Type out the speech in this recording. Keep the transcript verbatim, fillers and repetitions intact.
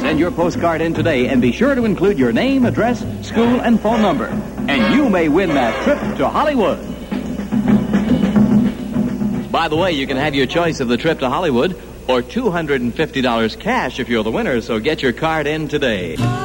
Send your postcard in today and be sure to include your name, address, school, and phone number. And you may win that trip to Hollywood. By the way, you can have your choice of the trip to Hollywood or two hundred fifty dollars cash if you're the winner, so get your card in today.